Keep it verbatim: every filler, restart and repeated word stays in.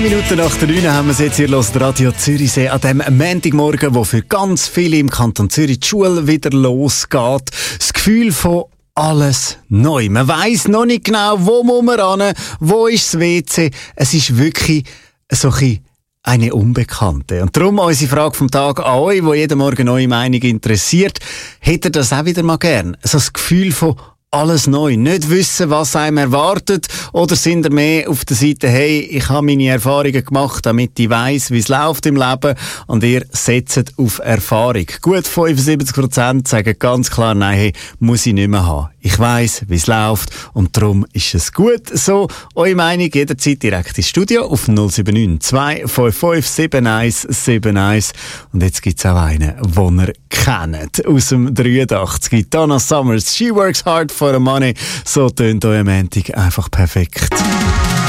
Minuten nach der neun haben wir es jetzt hier los, Radio Zürichsee an dem Montagmorgen, wo für ganz viele im Kanton Zürich die Schule wieder losgeht. Das Gefühl von alles neu. Man weiss noch nicht genau, wo muss man ran, wo ist das W C. Es ist wirklich so ein eine Unbekannte. Und darum unsere Frage vom Tag an euch, die jeden Morgen eure Meinung interessiert. Hättet ihr das auch wieder mal gern? So das Gefühl von alles neu. Nicht wissen, was einem erwartet. Oder sind ihr mehr auf der Seite, hey, ich habe meine Erfahrungen gemacht, damit ich weiss, wie es läuft im Leben. Und ihr setzt auf Erfahrung. Gut fünfundsiebzig Prozent sagen ganz klar, nein, hey, muss ich nicht mehr haben. Ich weiss, wie es läuft. Und darum ist es gut so. Eure Meinung jederzeit direkt ins Studio auf null sieben neun zwei fünf fünf sieben eins sieben eins. Und jetzt gibt es auch einen, den ihr kennt. Aus dem dreiundachtzig. Donna Summers. She works hard for the money. So tönt euer Montag einfach perfekt.